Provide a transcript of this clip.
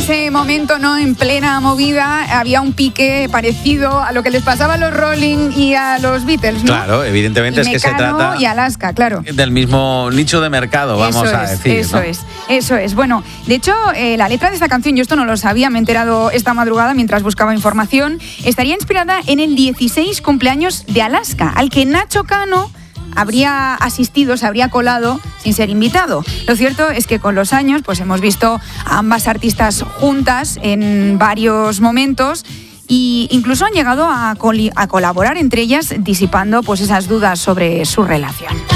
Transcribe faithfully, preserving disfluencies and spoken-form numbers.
ese momento, ¿no? En plena movida, había un pique parecido a lo que les pasaba a los Rolling y a los Beatles, ¿no? Claro, evidentemente y es que se Mecano trata y Alaska, claro. del mismo nicho de mercado, vamos eso a es, decir. Eso ¿no? es, eso es. Bueno, de hecho, eh, la letra de esta canción, yo esto no lo sabía, me he enterado esta madrugada mientras buscaba información, estaría inspirada en el dieciséis cumpleaños de Alaska, al que Nacho Cano habría asistido, se habría colado sin ser invitado. Lo cierto es que con los años pues hemos visto a ambas artistas juntas en varios momentos e incluso han llegado a, coli- a colaborar entre ellas, disipando pues esas dudas sobre su relación.